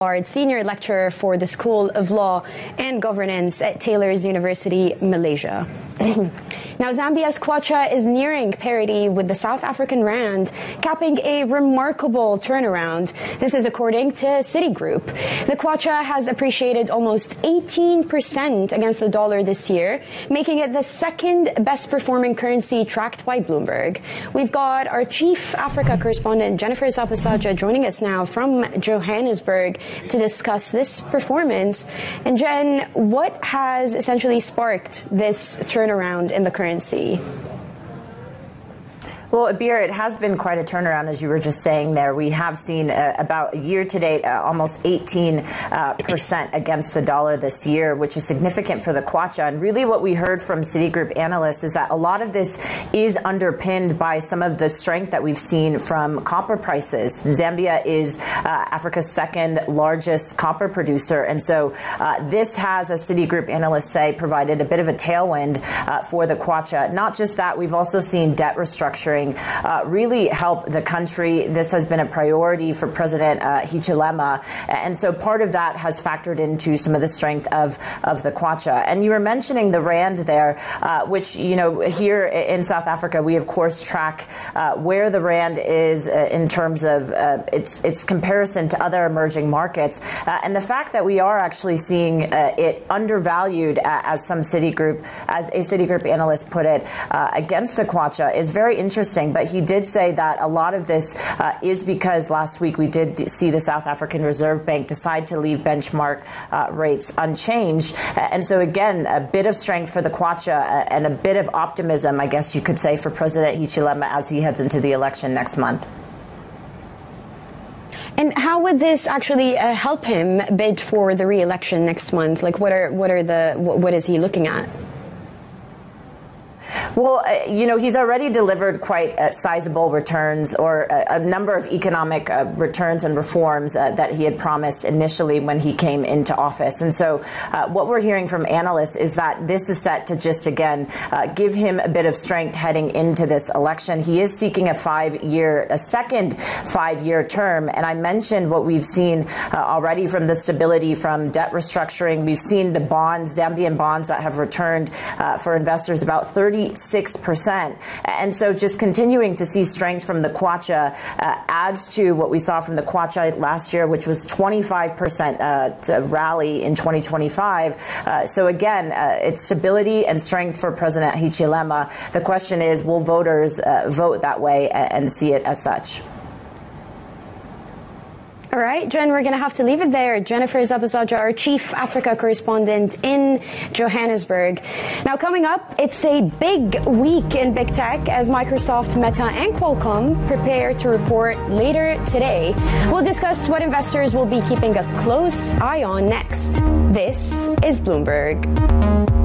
Senior lecturer for the School of Law and Governance at Taylor's University, Malaysia. Now, Zambia's kwacha is nearing parity with the South African rand, capping a remarkable turnaround. This is according to Citigroup. The kwacha has appreciated almost 18% against the dollar this year, making it the second best performing currency tracked by Bloomberg. We've got our chief Africa correspondent, Jennifer Zapasaja, joining us now from Johannesburg to discuss this performance. And Jen, what has essentially sparked this turnaround in the currency? Well, Abir, it has been quite a turnaround, as you were just saying there. We have seen about year-to-date almost 18% against the dollar this year, which is significant for the kwacha. And really what we heard from Citigroup analysts is that a lot of this is underpinned by some of the strength that we've seen from copper prices. Zambia is Africa's second largest copper producer. And so this has, as Citigroup analysts say, provided a bit of a tailwind for the kwacha. Not just that, we've also seen debt restructuring really help the country. This has been a priority for President Hichilema, and so part of that has factored into some of the strength of the kwacha. And you were mentioning the rand there, which, you know, here in South Africa, we of course track where the rand is in terms of its comparison to other emerging markets, and the fact that we are actually seeing it undervalued, as a Citigroup analyst put it, against the kwacha is very interesting. But he did say that a lot of this is because last week we did see the South African Reserve Bank decide to leave benchmark rates unchanged. And so, again, a bit of strength for the kwacha and a bit of optimism, I guess you could say, for President Hichilema as he heads into the election next month. And how would this actually help him bid for the re-election next month? Like, what is he looking at? Well, you know, he's already delivered quite sizable returns, or a number of economic returns and reforms that he had promised initially when he came into office. And so what we're hearing from analysts is that this is set to just, again, give him a bit of strength heading into this election. He is seeking a second five-year term. And I mentioned what we've seen already from the stability from debt restructuring. We've seen the bonds, Zambian bonds, that have returned for investors about 36%. And so just continuing to see strength from the kwacha adds to what we saw from the kwacha last year, which was 25% to rally in 2025. So again, it's stability and strength for President Hichilema. The question is, will voters vote that way and see it as such? All right, Jen, we're going to have to leave it there. Jennifer Zapasaja, our chief Africa correspondent in Johannesburg. Now, coming up, it's a big week in big tech as Microsoft, Meta, and Qualcomm prepare to report later today. We'll discuss what investors will be keeping a close eye on next. This is Bloomberg.